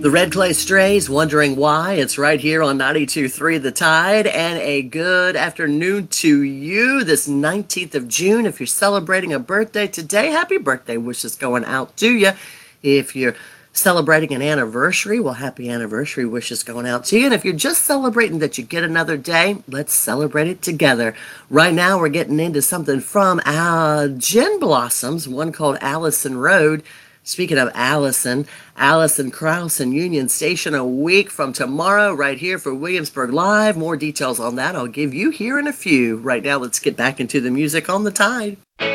The Red Clay Strays, wondering why? It's right here on 92.3 The Tide, and a good afternoon to you this 19th of June. If you're celebrating a birthday today, happy birthday wishes going out to you. If you're celebrating an anniversary, well, happy anniversary wishes going out to you. And if you're just celebrating that you get another day, let's celebrate it together. Right now, we're getting into something from Gin Blossoms, one called Allison Road. Speaking of Allison, Allison Krauss and Union Station a week from tomorrow right here for Williamsburg Live. More details on that I'll give you here in a few. Right now, let's get back into the music on the Tide.